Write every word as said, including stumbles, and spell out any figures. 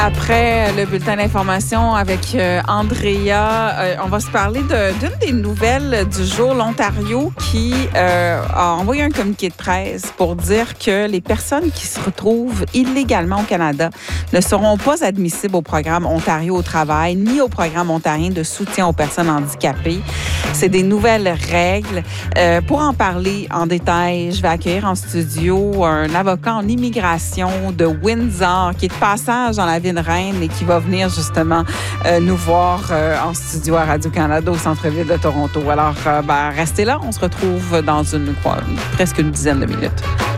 Après le bulletin d'information avec euh, Andrea, euh, on va se parler de, d'une des nouvelles du jour, l'Ontario, qui euh, a envoyé un communiqué de presse pour dire que les personnes qui se retrouvent illégalement au Canada ne seront pas admissibles au programme Ontario au travail ni au programme ontarien de soutien aux personnes handicapées. C'est des nouvelles règles. Euh, pour en parler en détail, je vais accueillir en studio un avocat en immigration de Windsor qui est de passage dans la ville reine et qui va venir justement euh, nous voir euh, en studio à Radio-Canada au centre-ville de Toronto. Alors, euh, ben, restez là. On se retrouve dans une quoi, presque une dizaine de minutes.